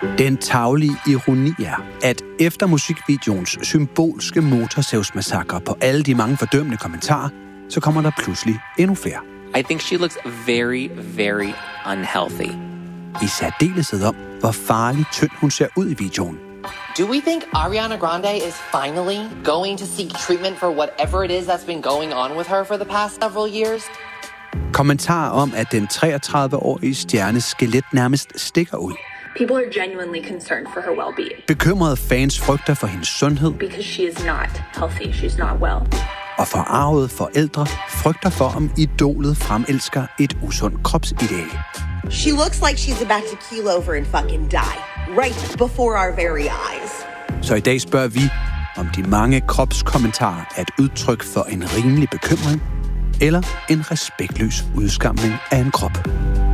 Den tarvelige ironi er, at efter musikvideoens symbolske motorsavsmassakre på alle de mange fordømmende kommentarer, så kommer der pludselig endnu flere. I think she looks very, very unhealthy. I særdeleshed om, hvor farlig tynd hun ser ud i videoen. Do we think Ariana Grande is finally going to seek treatment for whatever it is that's been going on with her for the past several years? Kommentarer om, at den 33-årige stjernes skelet nærmest stikker ud. People are genuinely concerned for her well-being. Bekymrede fans frygter for hendes sundhed. Because she is not healthy, she's not well. Og forarvede forældre frygter for, om idolet fremelsker et usundt kropsideal. She looks like she's about to keel over and fucking die. Right before our very eyes. Så i dag spørger vi, om de mange kropskommentarer er et udtryk for en rimelig bekymring, eller en respektløs udskamning af en krop.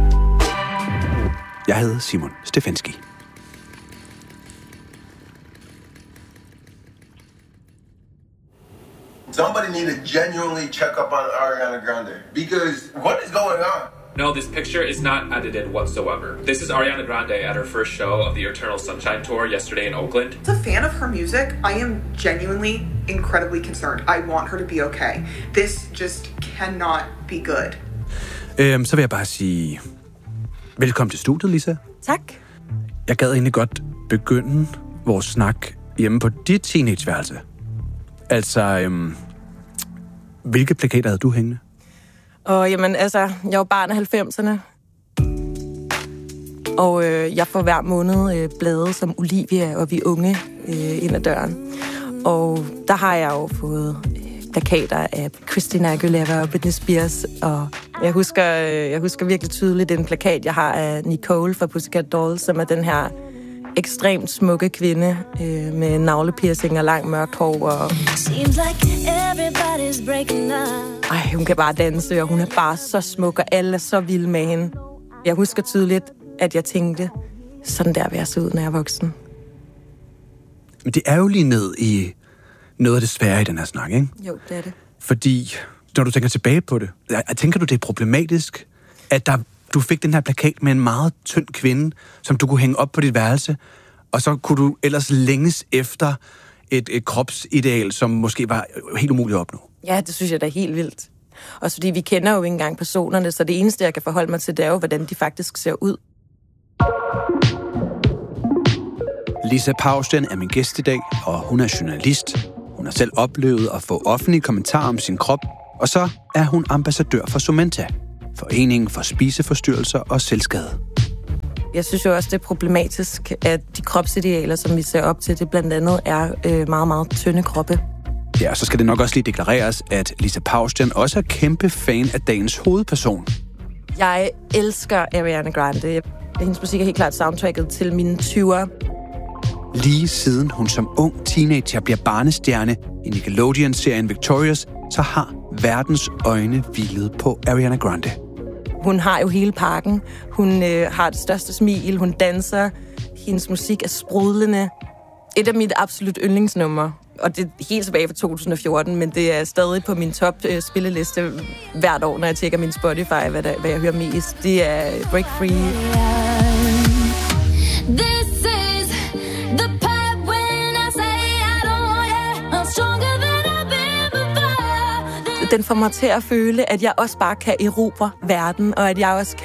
Jeg hedder Simon Stefanski. Somebody need to genuinely check up on Ariana Grande because what is going on? No, this picture is not edited whatsoever. This is Ariana Grande at her first show of the Eternal Sunshine Tour yesterday in Oakland. As a fan of her music, I am genuinely incredibly concerned. I want her to be okay. This just cannot be good. Så vil jeg bare sige velkommen til studiet, Lisa. Tak. Jeg gad egentlig godt begynde vores snak hjemme på dit teenageværelse. Altså, hvilke plakater havde du hængende? Jamen, altså, jeg var barn af 90'erne. Og jeg får hver måned blade som Olivia og Vi Unge ind ad døren. Og der har jeg jo fået plakater af Christina Aguilera og Britney Spears. Og jeg husker virkelig tydeligt den plakat, jeg har af Nicole fra Pussycat Dolls, som er den her ekstremt smukke kvinde med navlepiercing og langt mørkt hår. Og hun kan bare danse, og hun er bare så smuk, og alle er så vilde med hende. Jeg husker tydeligt, at jeg tænkte, sådan der vil jeg se ud, når jeg er voksen. Men det er jo lige ned i noget af det svære i den her snak, ikke? Jo, det er det. Fordi, når du tænker tilbage på det, tænker du, det er problematisk, at du fik den her plakat med en meget tynd kvinde, som du kunne hænge op på dit værelse, og så kunne du ellers længes efter et kropsideal, som måske var helt umuligt at opnå? Ja, det synes jeg da er helt vildt. Også fordi vi kender jo ikke engang personerne, så det eneste, jeg kan forholde mig til, det er jo, hvordan de faktisk ser ud. Lisa Pausten er min gæst i dag, og hun er journalist. Hun har selv oplevet at få offentlige kommentarer om sin krop, og så er hun ambassadør for Somenta, Foreningen for Spiseforstyrrelser og Selvskade. Jeg synes jo også, det er problematisk, at de kropsidealer, som vi ser op til, det blandt andet er meget, meget tynde kroppe. Ja, så skal det nok også lige deklareres, at Lisa Pausten også er kæmpe fan af dagens hovedperson. Jeg elsker Ariana Grande. Hendes musik er helt klart soundtracket til mine 20'er. Lige siden hun som ung teenager bliver barnestjerne i Nickelodeon-serien Victorious, så har verdens øjne hvilet på Ariana Grande. Hun har jo hele pakken. Hun har det største smil. Hun danser. Hendes musik er sprudlende. Et af mit absolut yndlingsnumre. Og det er helt tilbage fra 2014, men det er stadig på min top-spilleliste hvert år, når jeg tjekker min Spotify, hvad jeg hører mest. Det er Break Free. Den får mig til at føle, at jeg også bare kan erobre verden, og at jeg også kan